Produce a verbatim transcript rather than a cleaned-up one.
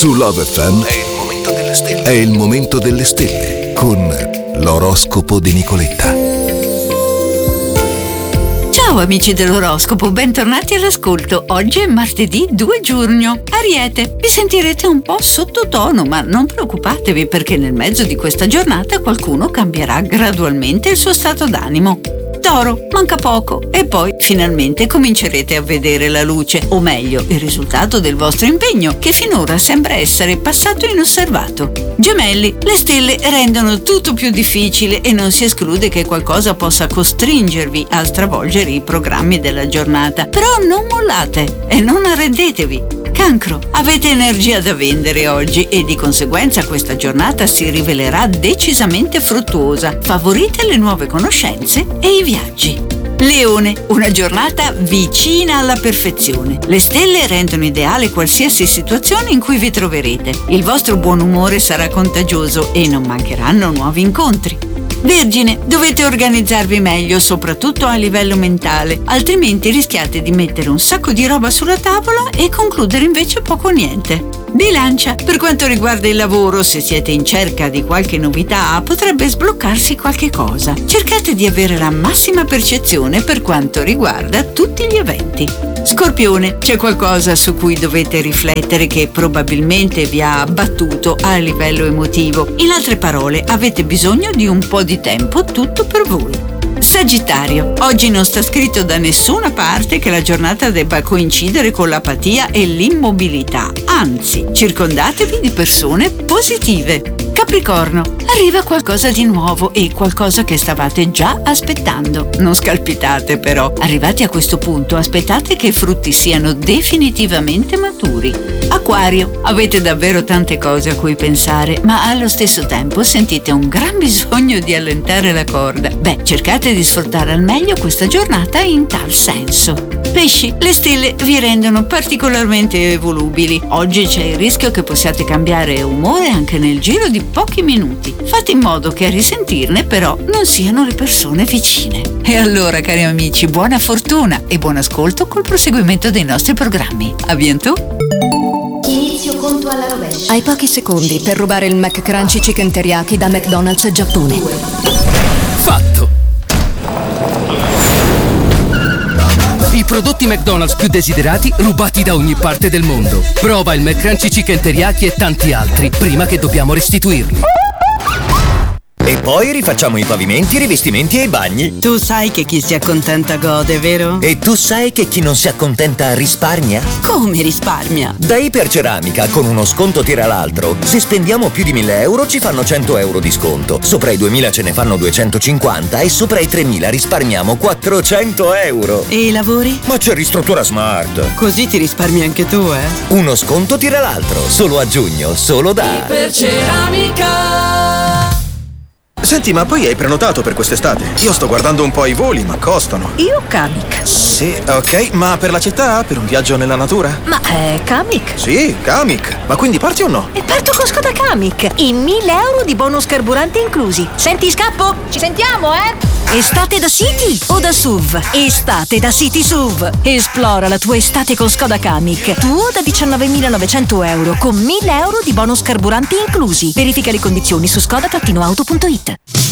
Su Love F M è il momento delle stelle. È il momento delle stelle con l'oroscopo di Nicoletta. Ciao amici dell'oroscopo, bentornati all'ascolto. Oggi è martedì due giugno. Ariete, vi sentirete un po' sottotono, ma non preoccupatevi perché nel mezzo di questa giornata qualcuno cambierà gradualmente il suo stato d'animo. Toro, manca poco e poi finalmente comincerete a vedere la luce, o meglio, il risultato del vostro impegno, che finora sembra essere passato inosservato. Gemelli, le stelle rendono tutto più difficile e non si esclude che qualcosa possa costringervi a stravolgere i programmi della giornata. Però non mollate e non arrendetevi. Cancro, avete energia da vendere oggi e di conseguenza questa giornata si rivelerà decisamente fruttuosa. Favorite le nuove conoscenze e i viaggi. Leone, una giornata vicina alla perfezione. Le stelle rendono ideale qualsiasi situazione in cui vi troverete. Il vostro buon umore sarà contagioso e non mancheranno nuovi incontri. Vergine, dovete organizzarvi meglio, soprattutto a livello mentale, altrimenti rischiate di mettere un sacco di roba sulla tavola e concludere invece poco o niente. Bilancia, per quanto riguarda il lavoro, se siete in cerca di qualche novità, potrebbe sbloccarsi qualche cosa. Cercate di avere la massima percezione per quanto riguarda tutti gli eventi. Scorpione, c'è qualcosa su cui dovete riflettere che probabilmente vi ha abbattuto a livello emotivo. In altre parole, avete bisogno di un po' di tempo tutto per voi. Sagittario, oggi non sta scritto da nessuna parte che la giornata debba coincidere con l'apatia e l'immobilità, anzi, circondatevi di persone positive. Capricorno, arriva qualcosa di nuovo e qualcosa che stavate già aspettando. Non scalpitate però, arrivati a questo punto aspettate che i frutti siano definitivamente maturi. Acquario, avete davvero tante cose a cui pensare, ma allo stesso tempo sentite un gran bisogno di allentare la corda. Beh, cercate di sfruttare al meglio questa giornata in tal senso. Pesci, le stelle vi rendono particolarmente volubili. Oggi c'è il rischio che possiate cambiare umore anche nel giro di pochi minuti. Fate in modo che a risentirne però non siano le persone vicine. E allora, cari amici, buona fortuna e buon ascolto col proseguimento dei nostri programmi. A bientôt! Inizio conto alla rovescia. Hai pochi secondi per rubare il McCrunchy Chicken Teriyaki da McDonald's Giappone. Fatto! I prodotti McDonald's più desiderati rubati da ogni parte del mondo. Prova il McCrunchy Chicken Teriyaki e tanti altri prima che dobbiamo restituirli. E poi rifacciamo i pavimenti, i rivestimenti e i bagni. Tu sai che chi si accontenta gode, vero? E tu sai che chi non si accontenta risparmia? Come risparmia? Da Iperceramica, con uno sconto tira l'altro. Se spendiamo più di mille euro ci fanno cento euro di sconto. Sopra i duemila ce ne fanno duecentocinquanta e sopra i tremila risparmiamo quattrocento euro. E i lavori? Ma c'è Ristruttura Smart. Così ti risparmi anche tu, eh? Uno sconto tira l'altro, solo a giugno, solo da Iperceramica. Senti, ma poi hai prenotato per quest'estate? Io sto guardando un po' i voli, ma costano. Io Kamiq. Sì, ok, ma per la città? Per un viaggio nella natura? Ma è Kamiq? Sì, Kamiq. Ma quindi parti o no? E parto con Skoda Kamiq. E mille euro di bonus carburante inclusi. Senti, scappo? Ci sentiamo, eh? Estate da City o da S U V? Estate da City S U V. Esplora la tua estate con Skoda Kamiq. Tuo da diciannovemilanovecento euro con mille euro di bonus carburanti inclusi. Verifica le condizioni su skoda auto punto it.